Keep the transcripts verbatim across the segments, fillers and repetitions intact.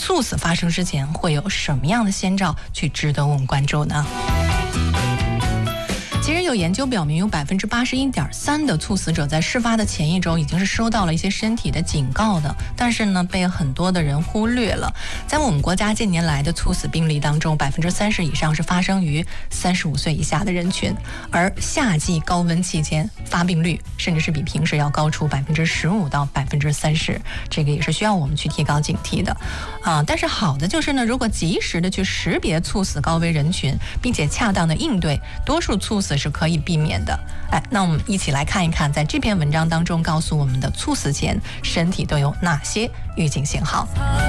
猝死发生之前会有什么样的先兆去值得我们关注呢？其实有研究表明，有百分之八十一点三的猝死者在事发的前一周已经是收到了一些身体的警告的，但是呢，被很多的人忽略了。在我们国家近年来的猝死病例当中，百分之三十以上是发生于三十五岁以下的人群，而夏季高温期间发病率甚至是比平时要高出百分之十五到百分之三十，这个也是需要我们去提高警惕的啊。但是好的就是呢，如果及时的去识别猝死高危人群，并且恰当的应对，多数猝死是可以避免的。哎，那我们一起来看一看，在这篇文章当中告诉我们的猝死前身体都有哪些预警信号。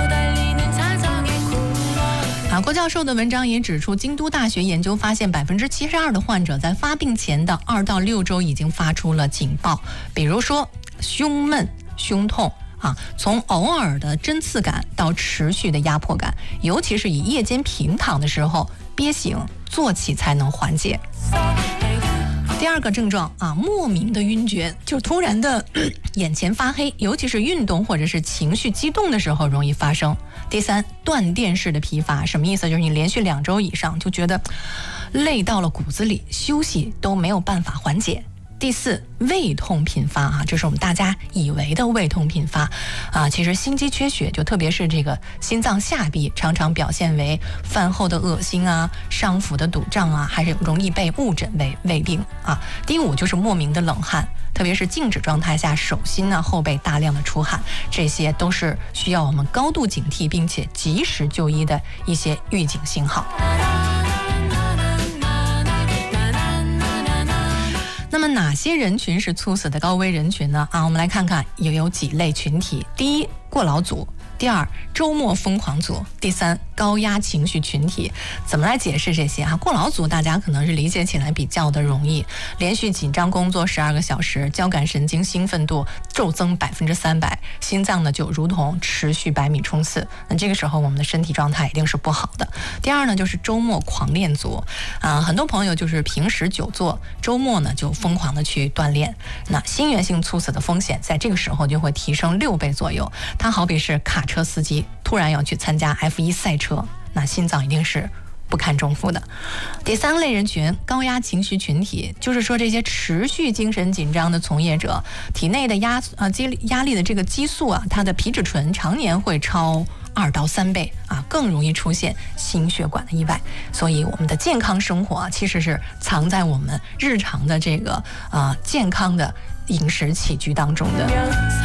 啊，郭教授的文章也指出，京都大学研究发现，百分之七十二的患者在发病前的二到六周已经发出了警报，比如说胸闷、胸痛。啊，从偶尔的针刺感到持续的压迫感，尤其是以夜间平躺的时候憋醒坐起才能缓解。第二个症状啊，莫名的晕厥，就突然的眼前发黑，尤其是运动或者是情绪激动的时候容易发生。第三，断电式的疲乏，什么意思？就是你连续两周以上就觉得累到了骨子里，休息都没有办法缓解。第四，胃痛频发啊，这是我们大家以为的胃痛频发啊，其实心肌缺血，就特别是这个心脏下壁，常常表现为饭后的恶心啊、上腹的堵胀啊，还是容易被误诊为胃病啊。第五就是莫名的冷汗，特别是静止状态下手心啊、后背大量的出汗，这些都是需要我们高度警惕并且及时就医的一些预警信号。那么哪些人群是猝死的高危人群呢？啊，我们来看看有有几类群体。第一，过劳组；第二，周末疯狂组；第三，高压情绪群体。怎么来解释这些啊？过劳组大家可能是理解起来比较的容易，连续紧张工作十二个小时，交感神经兴奋度骤增百分之三百，心脏呢就如同持续百米冲刺，那这个时候我们的身体状态一定是不好的。第二呢，就是周末狂练组啊，很多朋友就是平时久坐，周末呢就疯狂的去锻炼，那心源性猝死的风险在这个时候就会提升六倍左右。它好比是卡车司机突然要去参加 F 一 赛车，那心脏一定是不堪重负的。第三类人群，高压情绪群体，就是说这些持续精神紧张的从业者，体内的压呃激压力的这个激素啊，它的皮质醇常年会超二到三倍啊，更容易出现心血管的意外。所以我们的健康生活啊，其实是藏在我们日常的这个啊、呃、健康的饮食起居当中的。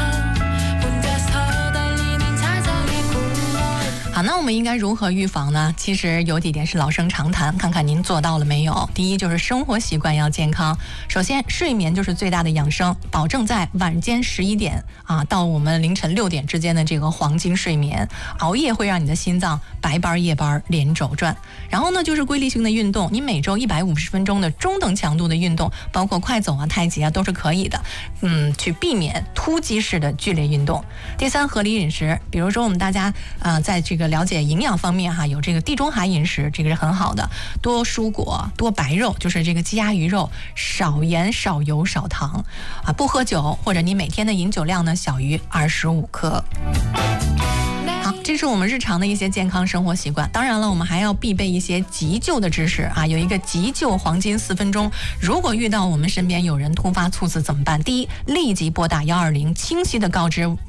好，那我们应该如何预防呢？其实有几点是老生常谈，看看您做到了没有。第一，就是生活习惯要健康。首先，睡眠就是最大的养生，保证在晚间十一点啊到我们凌晨六点之间的这个黄金睡眠。熬夜会让你的心脏白班夜班连轴转。然后呢，就是规律性的运动，你每周一百五十分钟的中等强度的运动，包括快走啊、太极啊，都是可以的。嗯，去避免突击式的剧烈运动。第三，合理饮食，比如说我们大家啊、呃，在这个了解营养方面哈，有这个地中海饮食，这个是很好的，多蔬果，多白肉，就是这个鸡鸭鱼肉，少盐少油少糖啊，不喝酒，或者你每天的饮酒量呢小于二十五克。好，这是我们日常的一些健康生活习惯。当然了，我们还要必备一些急救的知识啊，有一个急救黄金四分钟。如果遇到我们身边有人突发猝死怎么办？第一，立即拨打一二零，清晰的告知